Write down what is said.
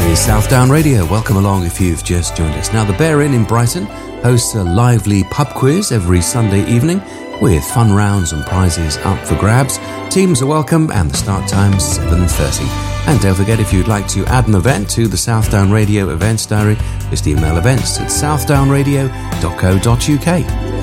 is Southdown Radio. Welcome along if you've just joined us. Now, the Bear Inn in Brighton hosts a lively pub quiz every Sunday evening with fun rounds and prizes up for grabs. Teams are welcome and the start time's 7:30. And don't forget, if you'd like to add an event to the Southdown Radio events diary, just email events@southdownradio.co.uk.